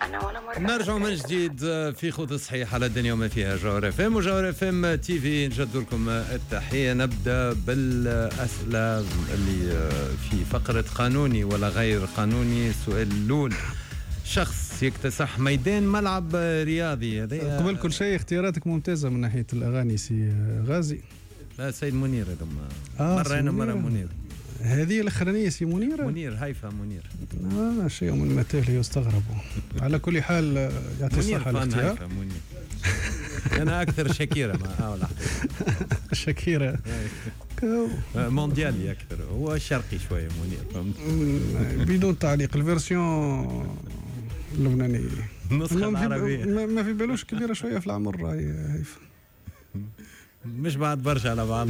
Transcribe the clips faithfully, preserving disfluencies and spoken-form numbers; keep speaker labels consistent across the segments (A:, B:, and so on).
A: أنا ولا مرة.
B: نرجع من جديد في خط صحيح على الدنيا وما فيها. جوهر اف ام وجوهر اف ام تي في، نجد لكم التحية. نبدأ بالأسئلة اللي في فقرة قانوني ولا غير قانوني. السؤال الأول: شخص يكتسح ميدان ملعب رياضي.
C: قبل كل شيء اختياراتك ممتازة من ناحية الأغاني سي غازي.
B: لا سيد منير هذا
C: آه
B: مرة أنا مرة منير.
C: هذه الأخرانية سي منير.
B: منير هيفا منير.
C: آه شيء من المتاهل يستغربوا. على كل حال يعطي الصحة الاختيار.
B: منير. أنا أكثر شكيرة ما أولى.
C: شكيرة.
B: مونديالي أكثر، هو شرقي شوية منير.
C: بدون تعليق. الفيرسيون اللبنانية
B: النسخة العربية
C: ما في بالوش كبيرة شوية في العمر. هيفا
B: مش بعد برشا على بعض.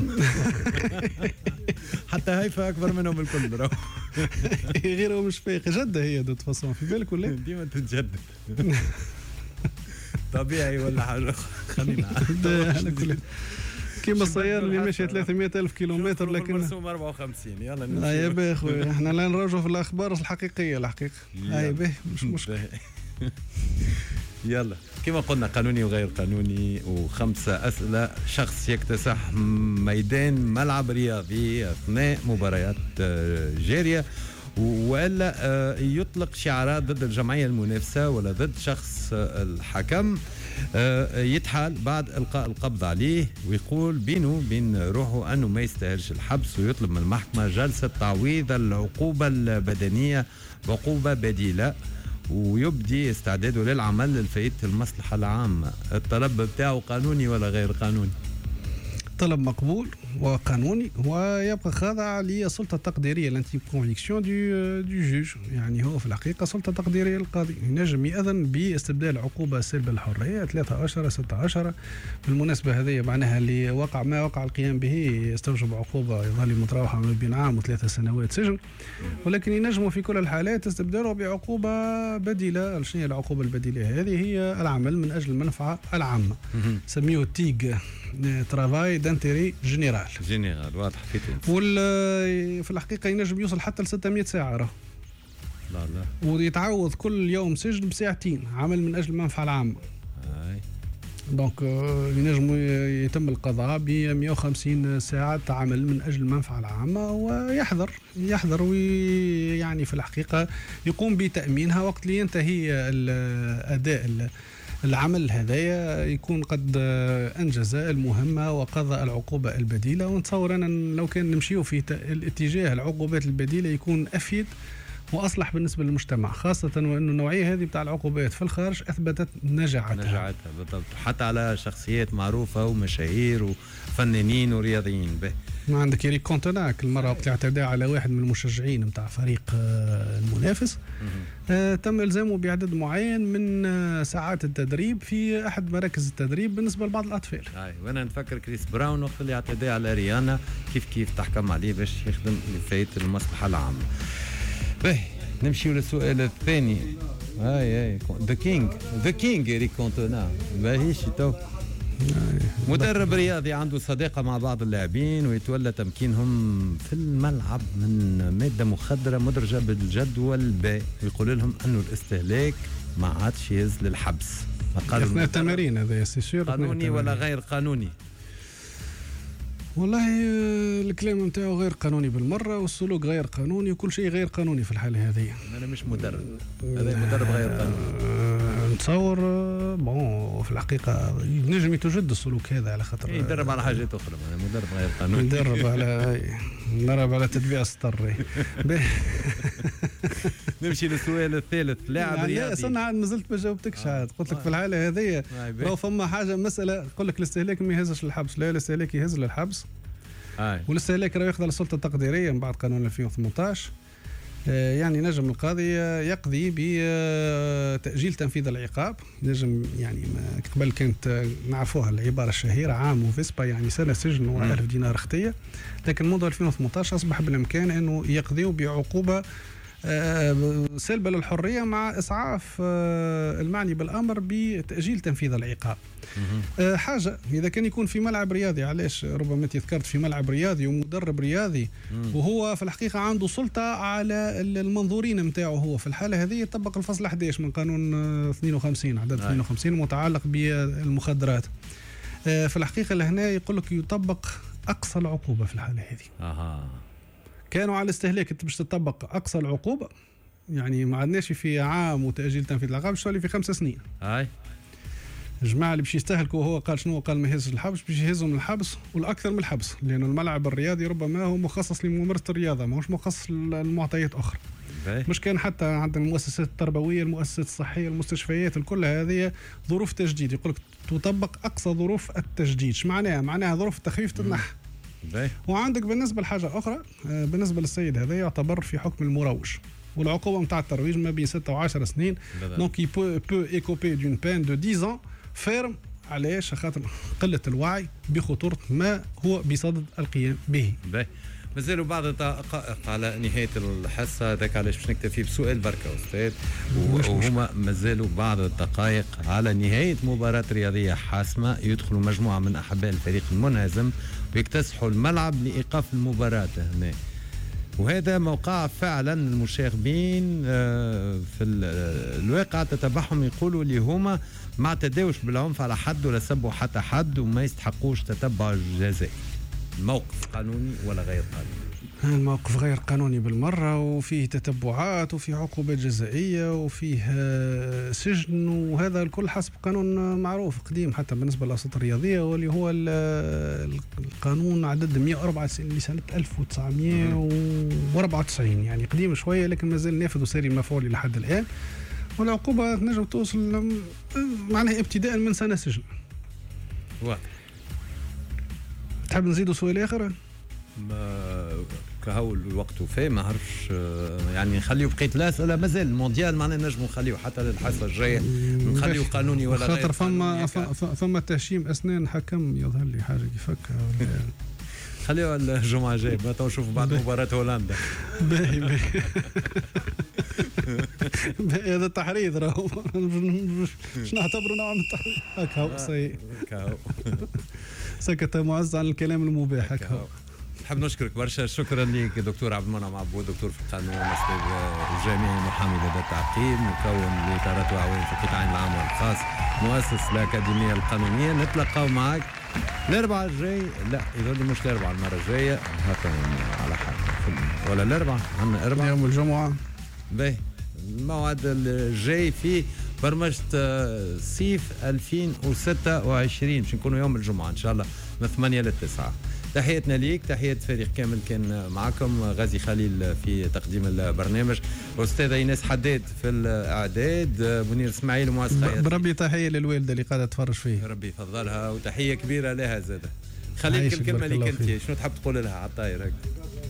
B: حتى هيفا أكبر منهم الكل.
C: غيره مش فايق. جدة هي دوت فاصون في بالك ولا
B: ديما تتجدد. طبيعي ولا حاجة. خلينا
C: على كل كيما السيارة اللي ماشية ثلاثمائة ألف كيلومتر لكن
B: مرسوم أربعة وخمسين. يلا
C: نمشي. يا باهي خويا احنا لا نراجعوا في الأخبار الحقيقية الحقيقة. أي باهي مش مشكلة.
B: يلا كما قلنا قانوني وغير قانوني، وخمسة أسئلة. شخص يكتسح ميدان ملعب رياضي أثناء مباريات جارية وإلا يطلق شعارات ضد الجمعية المنافسة ولا ضد شخص الحكم، يتحال بعد إلقاء القبض عليه ويقول بينه بين روحه أنه ما يستاهلش الحبس، ويطلب من المحكمة جلسة تعويض العقوبة البدنية بعقوبة بديلة، ويبدي استعداده للعمل لفائدة المصلحة العامة. الطلب بتاعه قانوني ولا غير قانوني؟
C: طلب مقبول وقانوني، ويبقى خاضع للسلطة التقديرية لانتي كونفيكسيون دو دو جوج. يعني هو في الحقيقة سلطة تقديرية للقاضي، ينجم يأذن باستبدال عقوبة سلب الحرية ثلاثة أشهر ستة أشهر. بالمناسبة هذه معناها اللي وقع ما وقع القيام به يستوجب عقوبة يظل متراوحة ما بين عام وثلاثة سنوات سجن، ولكن ينجموا في كل الحالات استبداله بعقوبة بديلة. شنو هي العقوبة البديلة هذه؟ هي العمل من أجل المنفعة العامة، سميه تيغ ترافاي دانتيري جينيرال.
B: جينيرال واضح في تونس.
C: وال في الحقيقة ينجم يوصل حتى ل ستمائة ساعة راه.
B: لا لا.
C: ويتعوض كل يوم سجن بساعتين عمل من أجل المنفعة العامة.
B: أي.
C: دونك ينجم يتم القضاء ب مئة وخمسين ساعة عمل من أجل المنفعة العامة، ويحذر يحذر ويعني في الحقيقة يقوم بتأمينها وقت اللي ينتهي الأداء العمل هذايا، يكون قد أنجز المهمة وقضى العقوبة البديلة. ونتصور أنا لو كان نمشيو في الاتجاه العقوبات البديلة يكون أفيد وأصلح بالنسبة للمجتمع، خاصة وأن النوعية هذه بتاع العقوبات في الخارج أثبتت نجاعتها.
B: نجاعتها بالضبط، حتى على شخصيات معروفة ومشاهير وفنانين ورياضيين. به
C: ما عندك إريك كونتونا المرة وقت اعتدى على واحد من المشجعين متاع فريق المنافس، آه تم إلزامه بعدد معين من آه ساعات التدريب في أحد مراكز التدريب بالنسبة لبعض الأطفال.
B: هاي وأنا نفكر كريس براون وقت اللي اعتدى على ريانا كيف كيف تحكم عليه باش يخدم لفائدة المصلحة العامة. به نمشي للسؤال الثاني. هاي هاي ذا كينج ذا كينج إريك كونتونا باهيش تو مدرب رياضي عنده صداقة مع بعض اللاعبين ويتولى تمكينهم في الملعب من مادة مخدرة مدرجة بالجدول ب، ويقول لهم أنه الاستهلاك ما عادش يهز للحبس.
C: أثناء التمارين هذا سيسير
B: قانوني ولا غير قانوني؟
C: والله الكلام نتاعو غير قانوني بالمرة، والسلوك غير قانوني، وكل شيء غير قانوني في الحالة هذه.
B: أنا مش مدرب، هذا مدرب غير قانوني.
C: نتصور بون في الحقيقة ينجم يتجد السلوك هذا على خاطر
B: يدرب على حاجات أخرى. أنا مدرب غير قانوني.
C: يدرب على يدرب على تتبيع السطر.
B: نمشي للسؤال الثالث. لاعب
C: يعني
B: رياضي.
C: أصلا ما زلت ما جاوبتكش عاد. قلت لك في الحالة هذه لو فما حاجة مسألة قل لك الاستهلاك ما يهزش للحبس. لا الاستهلاك يهز للحبس.
B: آه.
C: والاستهلاك راه ياخذ للسلطة التقديرية من بعد قانون ألفين وثمانية عشر. يعني نجم القاضي يقضي بتأجيل تنفيذ العقاب. نجم يعني قبل كانت نعرفوها العبارة الشهيرة عام وفيسبا، يعني سنة سجن وألف دينار اختية، لكن منذ ألفين وثمانية عشر أصبح بالإمكان أنه يقضيوا بعقوبة سلب للحرية مع إسعاف المعني بالأمر بتأجيل تنفيذ العقاب. حاجة إذا كان يكون في ملعب رياضي، علاش ربما أنت ذكرت في ملعب رياضي ومدرب رياضي وهو في الحقيقة عنده سلطة على المنظورين متاعه، هو في الحالة هذه يطبق الفصل أحد عشر من قانون اثنين وخمسين عدد اثنين وخمسين المتعلق بالمخدرات. في الحقيقة لهنا يقول لك يطبق أقصى العقوبة في الحالة هذه.
B: أها.
C: كانوا على الاستهلاك أنت باش تطبق أقصى العقوبة، يعني ما عدناش في عام وتأجيل تنفيذ العقاب، باش في خمس سنين.
B: أي.
C: الجماعة اللي باش يستهلكوا هو قال شنو؟ قال ما يهزش الحبس، باش يهزهم من الحبس والأكثر من الحبس، لأن الملعب الرياضي ربما هو مخصص لممارسة الرياضة، ماهوش مخصص للمعطيات أخرى. مش كان حتى عند المؤسسات التربوية، المؤسسات الصحية، المستشفيات الكل هذه ظروف تجديد، يقول لك تطبق أقصى ظروف التجديد. شو معناها؟ معناها ظروف التخفيف تنح. وعندك بالنسبة لحاجة أخرى، بالنسبة للسيد هذا يعتبر في حكم المروج، والعقوبة متاع الترويج ما بين ستة وعشر سنين، دونك يبو بو ايكوبي دون بين دو ديز فيرم. علاش؟ خاطر قلة الوعي بخطورة ما هو بصدد القيام به.
B: مازالوا بعض الدقائق على نهاية الحصة، هذاك علاش باش نكتفي بسؤال بركة أستاذ، وهما مازالوا بعض الدقائق على نهاية مباراة رياضية حاسمة، يدخلوا مجموعة من أحباء الفريق المنهزم ويكتسحوا الملعب لإيقاف المباراة هنا. وهذا موقع فعلا المشاغبين في الواقع تتبعهم يقولوا اللي هما ما اعتداوش بالعنف على حد ولا سبوا حتى حد وما يستحقوش تتبع الجزائي. الموقف قانوني ولا غير قانوني؟
C: الموقف غير قانوني بالمرة، وفيه تتبعات وفيه عقوبات جزائية وفيه سجن، وهذا الكل حسب قانون معروف قديم حتى بالنسبة للأوساط الرياضية، واللي هو القانون عدد مئة وأربعة وتسعين لسنة ألف وتسعمئة وأربعة وتسعين، يعني قديم شوية لكن مازال نافذ وساري مفعول لحد الآن. والعقوبة نجم توصل معناها ابتداء من سنة سجن.
B: واضح.
C: تحب نزيدوا سؤال آخر؟
B: ما كهو الوقت وفاه ما عرفش، يعني نخليو بقيت الأسئلة مازال المونديال معناها نجموا نخليو حتى للحصة الجاية، نخليو قانوني ولا غير
C: خاطر فما فما تهشيم أسنان حكم يظهر لي حاجة كيفك.
B: خليوها الجمعة الجاية ما نشوفوا بعد مباراة هولندا.
C: باهي باهي هذا التحريض راهو باش نعتبره نوع من التحريض. هكا هو سي سكت معز عن الكلام المباح. هكا هو.
B: نحب نشكرك برشا، شكرا لك دكتور عبد المنعم عبود، دكتور في القانون، استاذ الجامعي محامي لدى التعقيم، مكون لإدارات وعوين في القطاعين العام والخاص، مؤسس الأكاديمية القانونية. نتلقاو معك الأربعاء الجاي، لا يظل مش الأربعاء المرة الجاية هكا على حد ولا الأربعاء، عندنا أربعاء
C: يوم الجمعة.
B: باهي الموعد الجاي في برمجة صيف ألفين وستة وعشرين باش نكونوا يوم الجمعة إن شاء الله من ثمانية للتسعة. تحياتنا ليك، تحيات فريق كامل كان معكم، غازي خليل في تقديم البرنامج، أستاذة إيناس حداد في الإعداد، منير إسماعيل مؤسس خياطي.
C: بربي تحية للوالدة اللي قاعدة تفرج فيه،
B: ربي يفضلها، وتحية كبيرة لها زادة. خليك الكلمة اللي كنت شنو تحب تقول لها على الطاير هيك؟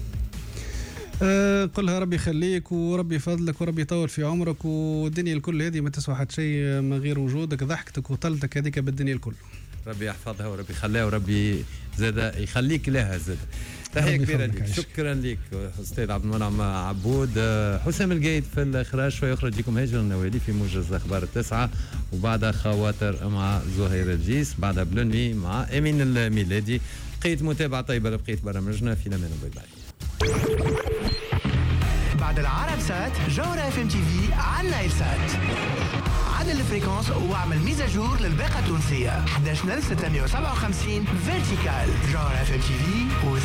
C: أه قلها ربي يخليك وربي يفضلك وربي يطول في عمرك، والدنيا الكل هذه ما تسوى حتى شيء من غير وجودك، ضحكتك وطلتك هذيك بالدنيا الكل.
B: ربي يحفظها وربي يخليها وربي زاد يخليك لها زاد. تحية كبيرة لك، شكرا لك أستاذ عبد المنعم عبود. حسام القايد في الإخراج، شوي يخرج لكم هاجر النوالي في موجز أخبار التسعة، وبعدها خواطر مع زهير الجيس، بعدها بلوني مع أمين الميلادي. بقيت متابعة طيبة لبقيت برامجنا، في الأمان وباي باي.
A: بعد العرب سات جوهرة اف ام تي في على نايل سات، عدل الفريكونس واعمل ميزاجور للباقة التونسية احد عشر ستمئة وسبعة وخمسين فيرتيكال. جوهرة اف ام تي في